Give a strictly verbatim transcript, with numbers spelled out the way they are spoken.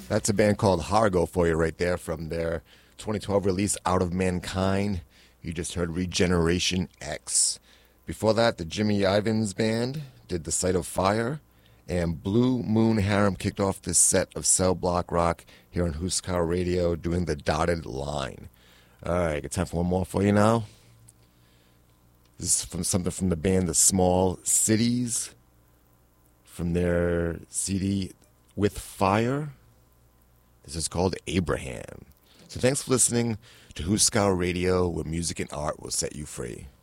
That's a band called Hargo for you right there from their twenty twelve release Out of Mankind. You just heard Regeneration X. Before that, the Jimmy Ivins Band did The Sight of Fire, and Blue Moon Harem kicked off this set of cell block rock here on Huskar Radio doing The Dotted Line. All right, got time for one more for you now. This is from something from the band The Small Cities from their C D With Fire. This is called Abraham. So thanks for listening to Huskar Radio, where music and art will set you free.